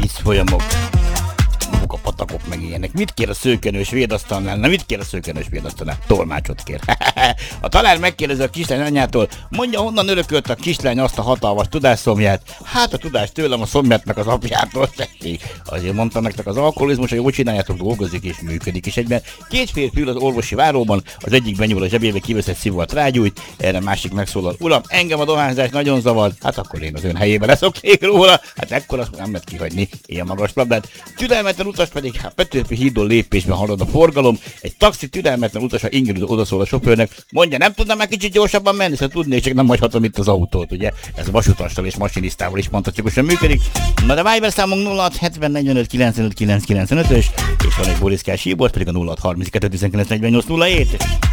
vízfolyamok, maguk a patakok meg ilyenek. Mit kér a szőkenős védasztalnál? Na mit kér a szőkenős védasztalnál? Tolmácsot kér. A tanár megkérdezi a kislány anyjától, mondja, honnan örökölt a kislány azt a hatalmas tudásszomját? Hát a tudás tőlem, a szomjátnak az apjától. Azért mondtam nektek, az alkoholizmus, hogy úgy csináljátok, dolgozik és működik. És egyben két férfi ül az orvosi váróban, az egyik benyúl a zsebébe, kivesz egy szívót, rágyújt, erre másik megszólal, uram, engem a dohányzás nagyon zavar, hát akkor én az ön helyében leszoknék róla, hát ekkor azt nem lehet kihagyni, ilyen magas labdát. Türelmetlen utas pedig, hát Petőfi hídon lépésben halad a forgalom, egy taxi türelmetlen utasa ingyen odaszól a sofőrnek, mondja, nem tudnám már kicsit gyorsabban menni, szóval tudnék, csak nem hagyhatom itt az autót, ugye? Ez a vasutassal és masinisztával is fantasztikusan működik. Na de Viber számunk 0670 45 95 995-ös, és van egy Boriszkás hívbort, pedig a 0632 19 48 07.